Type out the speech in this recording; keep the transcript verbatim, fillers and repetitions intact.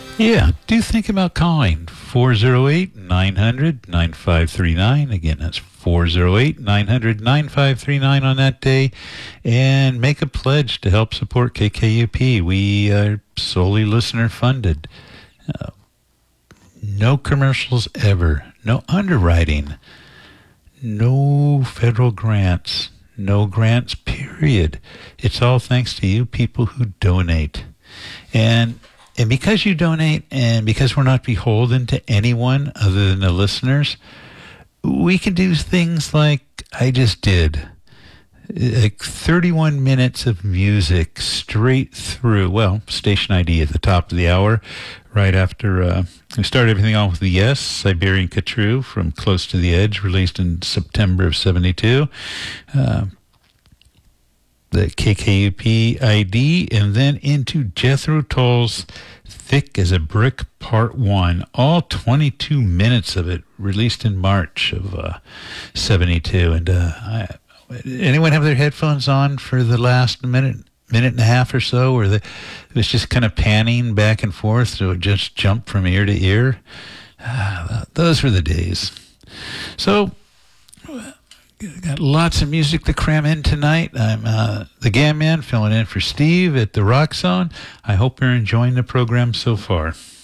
Yeah, do think about calling four oh eight, nine hundred, nine five three nine. Again, that's four oh eight, nine hundred, nine five three nine on that day, and make a pledge to help support K K U P. We are solely listener funded. Uh, no commercials ever. No underwriting. No federal grants. No grants, period. It's all thanks to you people who donate. And And because you donate and because we're not beholden to anyone other than the listeners, we can do things like I just did. Like thirty-one minutes of music straight through. Well, station I D at the top of the hour, right after uh, we started everything off with the Yes, Siberian Khatru from Close to the Edge, released in September of seventy-two. Uh, the K K U P I D, and then into Jethro Tull's Thick as a Brick Part one, all twenty-two minutes of it, released in March of uh, seventy-two. And uh, I, anyone have their headphones on for the last minute, minute and a half or so, where the, it was just kind of panning back and forth, so it just jumped from ear to ear? Ah, those were the days. So, got lots of music to cram in tonight. I'm uh, the Gam Man filling in for Steve at the Rock Zone. I hope you're enjoying the program so far.